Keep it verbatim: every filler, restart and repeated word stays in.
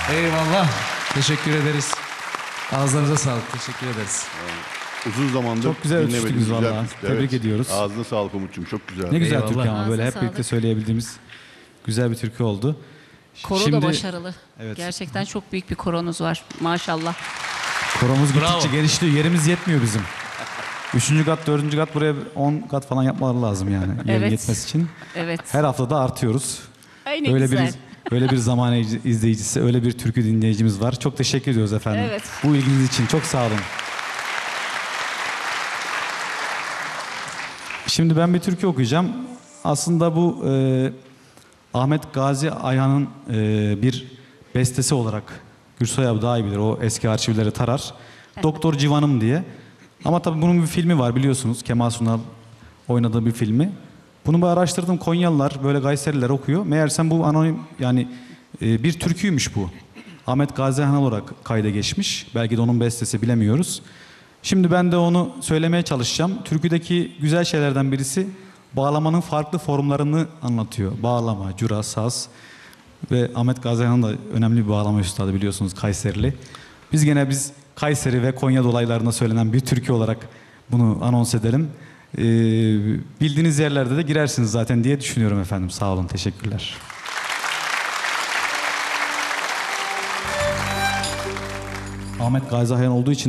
Eyvallah. Teşekkür ederiz. Ağızlarınıza sağlık. Teşekkür ederiz. Uzun zamandır Çok güzel dinlemedim. ötüştünüz Güzel valla. türkü. Tebrik Evet. ediyoruz. Ağzına sağlık Umut'cum. Çok güzel. Ne güzel Eyvallah. türkü ama böyle hep Ağzına birlikte sağlık. söyleyebildiğimiz güzel bir türkü oldu. Koro Şimdi- da başarılı. Evet. Gerçekten çok büyük bir koronuz var. Maşallah. Koromuz Bravo. gittikçe genişliyor. Yerimiz yetmiyor bizim. Üçüncü kat, dördüncü kat buraya on kat falan yapmaları lazım yani. Yerin Evet. yetmesi için. Evet. Her hafta da artıyoruz. Ay ne öyle güzel. bir öyle bir zaman izleyicisi, öyle bir türkü dinleyicimiz var. Çok teşekkür ediyoruz efendim. Evet. Bu ilginiz için çok sağ olun. Şimdi ben bir türkü okuyacağım. Aslında bu e, Ahmet Gazi Ayhan'ın e, bir bestesi olarak Gürsoy abi daha iyi bilir. O eski arşivleri tarar. Doktor Civan'ım diye. Ama tabii bunun bir filmi var biliyorsunuz. Kemal Sunal oynadığı bir filmi. Bunu bir araştırdım. Konyalılar, böyle Kayseriler okuyor. Meğersem bu anonim yani e, bir türküymüş bu. Ahmet Gazi Ayhan olarak kayda geçmiş. Belki de onun bestesi, bilemiyoruz. Şimdi ben de onu söylemeye çalışacağım. Türküdeki güzel şeylerden birisi bağlamanın farklı formlarını anlatıyor. Bağlama, cura, saz ve Ahmet Gazi Ayhan da önemli bir bağlama üstadı biliyorsunuz, Kayserili. Biz gene biz Kayseri ve Konya dolaylarında söylenen bir türkü olarak bunu anons edelim. Ee, bildiğiniz yerlerde de girersiniz zaten diye düşünüyorum efendim. Sağ olun, teşekkürler. Ahmet Gazi Ayhan olduğu için